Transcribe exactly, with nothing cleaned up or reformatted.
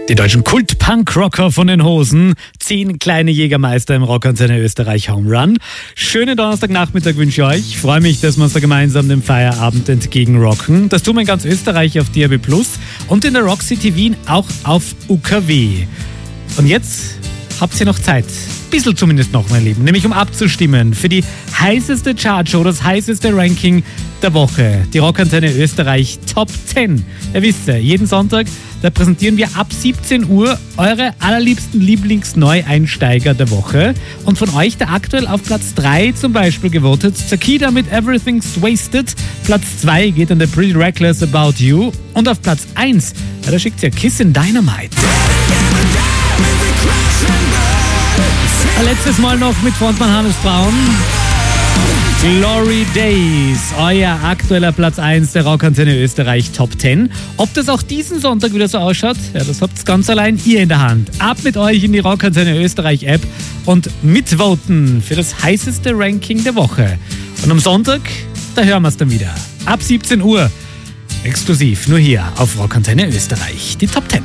Die deutschen Kult-Punk-Rocker von den Hosen. Zehn kleine Jägermeister im Rockantenne Österreich Home Run. Schönen Donnerstagnachmittag wünsche ich euch. Ich freue mich, dass wir uns da gemeinsam dem Feierabend entgegenrocken. Das tun wir in ganz Österreich auf D A B plus und in der Rock City Wien auch auf U K W. Und jetzt habt ihr noch Zeit. Bisschen zumindest noch, mein Lieben. Nämlich um abzustimmen für die heißeste Chartshow, das heißeste Ranking der Woche. Die Rockantenne Österreich Top zehn. Ihr wisst ja, jeden Sonntag, da präsentieren wir ab siebzehn Uhr eure allerliebsten Lieblingsneueinsteiger der Woche. Und von euch der aktuell auf Platz drei zum Beispiel gewotet. Zakida mit Everything's Wasted. Platz zwei geht an The Pretty Reckless About You. Und auf Platz eins, ja, da schickt ihr Kissin' Dynamite. Letztes Mal noch mit Frontmann Hannes Braun. Glory Days, euer aktueller Platz eins der Rockantenne Österreich Top zehn. Ob das auch diesen Sonntag wieder so ausschaut, ja, das habt ihr ganz allein ihr in der Hand. Ab mit euch in die Rockantenne Österreich App und mitvoten für das heißeste Ranking der Woche. Und am Sonntag, da hören wir es dann wieder. Ab siebzehn Uhr, exklusiv nur hier auf Rockantenne Österreich, die Top zehn.